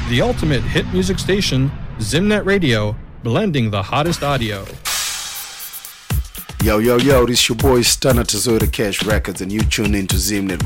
The ultimate hit music station, Zimnet Radio, blending the hottest audio. Yo, this your boy Stunner Tazota Cash Records, and you tune into Zimnet